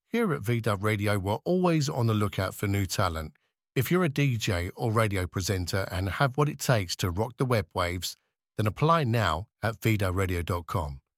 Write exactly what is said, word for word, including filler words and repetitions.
Here at V Dub Radio, we're always on the lookout for new talent. If you're a D J or radio presenter and have what it takes to rock the web waves, then apply now at v dub radio dot com.